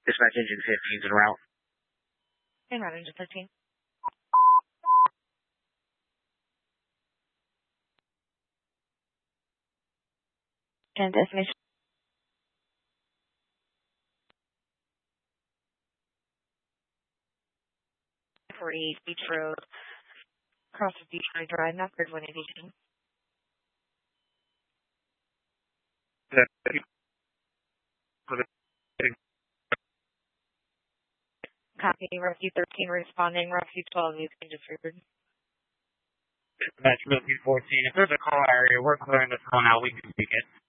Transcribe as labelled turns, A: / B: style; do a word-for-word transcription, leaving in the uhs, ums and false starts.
A: Dispatch engine fifteen en route.
B: En route engine fifteen. And destination. forty-eight Beach Road. Across the Detroit Drive, not grid one eighty-two. Copy, Rescue thirteen responding, Rescue twelve, you can disregard.
A: Dispatch Rescue fourteen, if there's a call area, we're clearing this call now, we can take it.